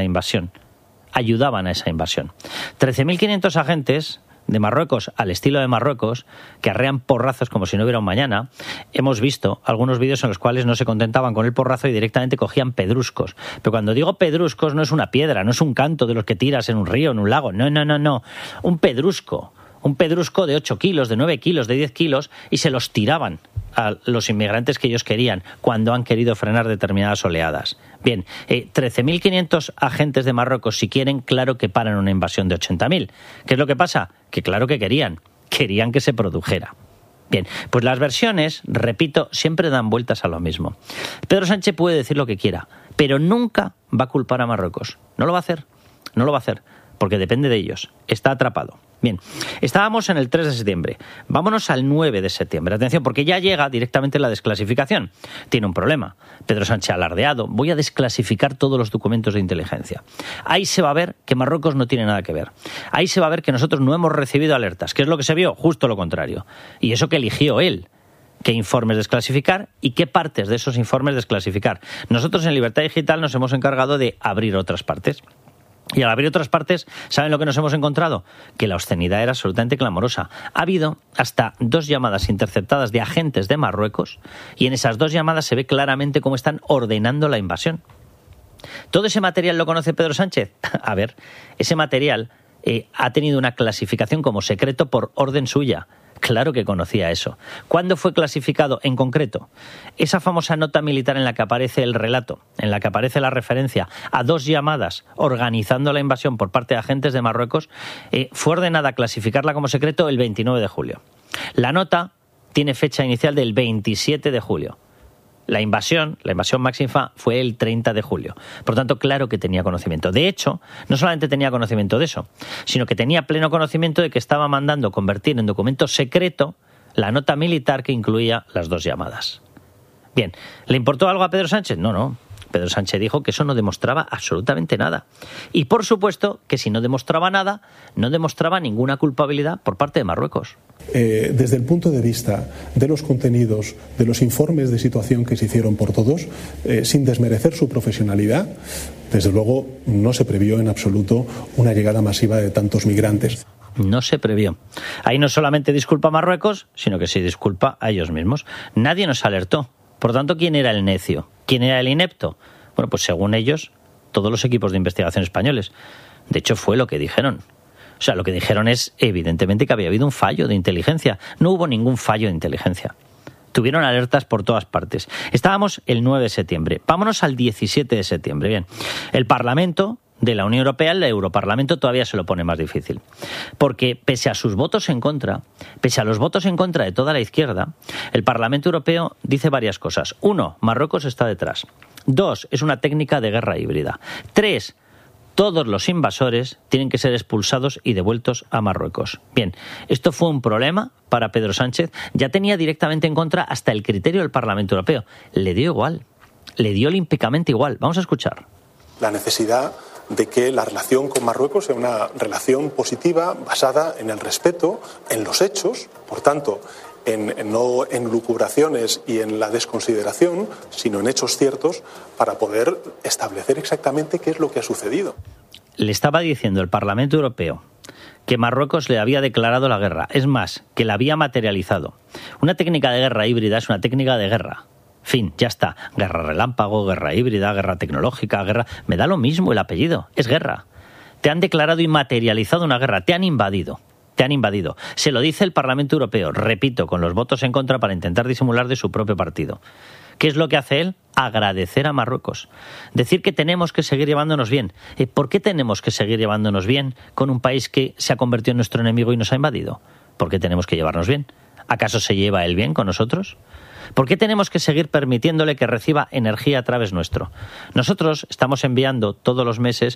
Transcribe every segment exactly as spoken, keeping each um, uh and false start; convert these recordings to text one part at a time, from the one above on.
invasión, ayudaban a esa invasión. trece mil quinientos agentes de Marruecos, al estilo de Marruecos, que arrean porrazos como si no hubiera un mañana. Hemos visto algunos vídeos en los cuales no se contentaban con el porrazo y directamente cogían pedruscos. Pero cuando digo pedruscos no es una piedra, no es un canto de los que tiras en un río, en un lago. No, no, no, no. Un pedrusco. Un pedrusco de ocho kilos, de nueve kilos, de diez kilos, y se los tiraban a los inmigrantes que ellos querían cuando han querido frenar determinadas oleadas. Bien, eh, trece mil quinientos agentes de Marruecos, si quieren, claro que paran una invasión de ochenta mil. ¿Qué es lo que pasa? Que claro que querían, querían que se produjera. Bien, pues las versiones, repito, siempre dan vueltas a lo mismo. Pedro Sánchez puede decir lo que quiera, pero nunca va a culpar a Marruecos. No lo va a hacer, no lo va a hacer, porque depende de ellos. Está atrapado. Bien, estábamos en el tres de septiembre. Vámonos al nueve de septiembre. Atención, porque ya llega directamente la desclasificación. Tiene un problema. Pedro Sánchez ha alardeado. Voy a desclasificar todos los documentos de inteligencia. Ahí se va a ver que Marruecos no tiene nada que ver. Ahí se va a ver que nosotros no hemos recibido alertas. ¿Qué es lo que se vio? Justo lo contrario. Y eso que eligió él. ¿Qué informes desclasificar y qué partes de esos informes desclasificar? Nosotros en Libertad Digital nos hemos encargado de abrir otras partes. Y al abrir otras partes, ¿saben lo que nos hemos encontrado? Que la obscenidad era absolutamente clamorosa. Ha habido hasta dos llamadas interceptadas de agentes de Marruecos y en esas dos llamadas se ve claramente cómo están ordenando la invasión. ¿Todo ese material lo conoce Pedro Sánchez? A ver, ese material eh, ha tenido una clasificación como secreto por orden suya. Claro que conocía eso. ¿Cuándo fue clasificado en concreto? Esa famosa nota militar en la que aparece el relato, en la que aparece la referencia a dos llamadas organizando la invasión por parte de agentes de Marruecos, eh, fue ordenada clasificarla como secreto el veintinueve de julio. La nota tiene fecha inicial del veintisiete de julio. La invasión, la invasión máxima fue el treinta de julio. Por tanto, claro que tenía conocimiento. De hecho, no solamente tenía conocimiento de eso, sino que tenía pleno conocimiento de que estaba mandando convertir en documento secreto la nota militar que incluía las dos llamadas. Bien, ¿le importó algo a Pedro Sánchez? No, no. Pedro Sánchez dijo que eso no demostraba absolutamente nada. Y por supuesto que si no demostraba nada, no demostraba ninguna culpabilidad por parte de Marruecos. Eh, desde el punto de vista de los contenidos, de los informes de situación que se hicieron por todos, eh, sin desmerecer su profesionalidad, desde luego no se previó en absoluto una llegada masiva de tantos migrantes. No se previó. Ahí no solamente disculpa a Marruecos, sino que se disculpa a ellos mismos. Nadie nos alertó. Por tanto, ¿quién era el necio? ¿Quién era el inepto? Bueno, pues según ellos, todos los equipos de investigación españoles. De hecho, fue lo que dijeron. O sea, lo que dijeron es, evidentemente, que había habido un fallo de inteligencia. No hubo ningún fallo de inteligencia. Tuvieron alertas por todas partes. Estábamos el nueve de septiembre. Vámonos al diecisiete de septiembre. Bien, el Parlamento de la Unión Europea, el Europarlamento, todavía se lo pone más difícil. Porque pese a sus votos en contra, pese a los votos en contra de toda la izquierda, el Parlamento Europeo dice varias cosas. Uno, Marruecos está detrás. Dos, es una técnica de guerra híbrida. Tres, todos los invasores tienen que ser expulsados y devueltos a Marruecos. Bien, esto fue un problema para Pedro Sánchez. Ya tenía directamente en contra hasta el criterio del Parlamento Europeo. Le dio igual, le dio olímpicamente igual. Vamos a escuchar. La necesidad de que la relación con Marruecos sea una relación positiva basada en el respeto, en los hechos, por tanto, en, en no en lucubraciones y en la desconsideración, sino en hechos ciertos para poder establecer exactamente qué es lo que ha sucedido. Le estaba diciendo el Parlamento Europeo que Marruecos le había declarado la guerra, es más, que la había materializado. Una técnica de guerra híbrida es una técnica de guerra. Fin, ya está. Guerra relámpago, guerra híbrida, guerra tecnológica, guerra... Me da lo mismo el apellido, es guerra. Te han declarado y materializado una guerra, te han invadido, te han invadido. Se lo dice el Parlamento Europeo, repito, con los votos en contra para intentar disimular de su propio partido. ¿Qué es lo que hace él? Agradecer a Marruecos. Decir que tenemos que seguir llevándonos bien. ¿Por qué tenemos que seguir llevándonos bien con un país que se ha convertido en nuestro enemigo y nos ha invadido? ¿Por qué tenemos que llevarnos bien? ¿Acaso se lleva él bien con nosotros? ¿Por qué tenemos que seguir permitiéndole que reciba energía a través nuestro? Nosotros estamos enviando todos los meses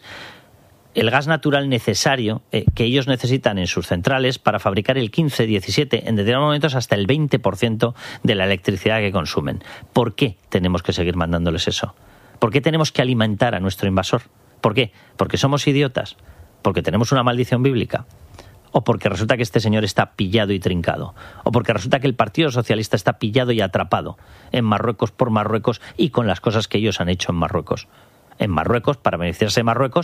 el gas natural necesario eh, que ellos necesitan en sus centrales para fabricar el quince, diecisiete, en determinados momentos hasta el veinte por ciento de la electricidad que consumen. ¿Por qué tenemos que seguir mandándoles eso? ¿Por qué tenemos que alimentar a nuestro invasor? ¿Por qué? ¿Porque somos idiotas? ¿Porque tenemos una maldición bíblica? ¿O porque resulta que este señor está pillado y trincado? ¿O porque resulta que el Partido Socialista está pillado y atrapado en Marruecos por Marruecos y con las cosas que ellos han hecho en Marruecos? en Marruecos para beneficiarse de Marruecos